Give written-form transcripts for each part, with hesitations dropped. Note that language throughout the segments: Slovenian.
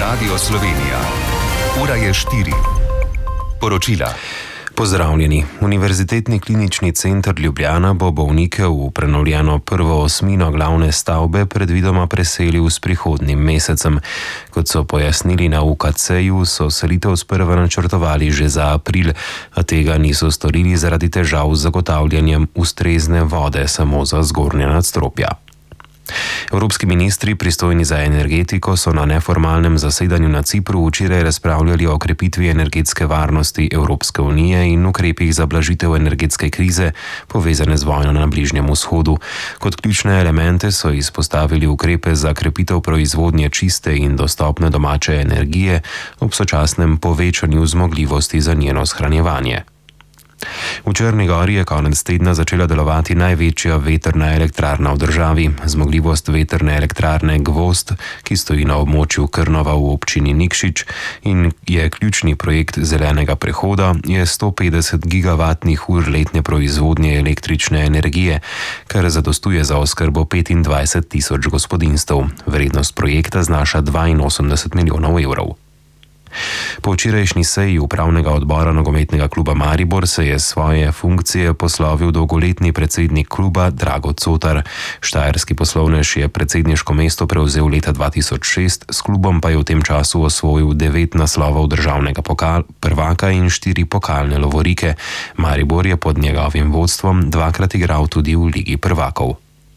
Radio Slovenija. Ura je 4. Poročila. Pozdravljeni. Univerzitetni klinični center Ljubljana bo bolnike v prenovljeno prvo osmino glavne stavbe predvidoma preselil s prihodnjim mesecem. Kot so pojasnili na UKC-ju, so selitev sprva načrtovali že za april, a tega niso storili zaradi težav z zagotavljanjem ustrezne vode samo za zgornja nadstropja. Evropski ministri, pristojni za energetiko, so na neformalnem zasedanju na Cipru včeraj razpravljali o krepitvi energetske varnosti Evropske unije in ukrepih za blažitev energetske krize, povezane z vojno na Bližnjem vzhodu. Kot ključne elemente so izpostavili ukrepe za krepitev proizvodnje čiste in dostopne domače energije ob sočasnem povečanju zmogljivosti za njeno shranjevanje. V Črni Gori je konec tedna začela delovati največja vetrna elektrarna v državi. Zmogljivost vetrne elektrarne Gvozd, ki stoji na območju Krnova v občini Nikšić in je ključni projekt zelenega prehoda, je 150 gigavatnih ur letne proizvodnje električne energije, kar zadostuje za oskrbo 25.000 gospodinjstev. Vrednost projekta znaša 82 milijonov evrov. Po včerajšnji seji upravnega odbora nogometnega kluba Maribor se je svoje funkcije poslovil dolgoletni predsednik kluba Drago Cotar. Štajerski poslovnež je predsedniško mesto prevzel leta 2006, s klubom pa je v tem času osvojil 9 naslovov državnega prvaka in 4 pokalne lovorike. Maribor je pod njegovim vodstvom dvakrat igral tudi v Ligi prvakov.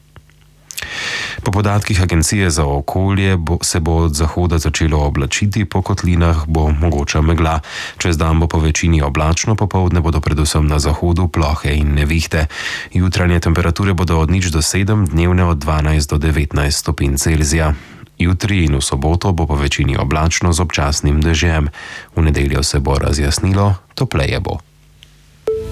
Po podatkih Agencije za okolje se bo od zahoda začelo oblačiti, po kotlinah bo mogoča megla. Čez dan bo po večini oblačno, popoldne bodo predvsem na zahodu plohe in nevihte. Jutranje temperature bodo od 0 do 7, dnevne od 12 do 19 stopinj Celzija. Jutri in v soboto bo po večini oblačno z občasnim dežjem. V nedeljo se bo razjasnilo, topleje bo.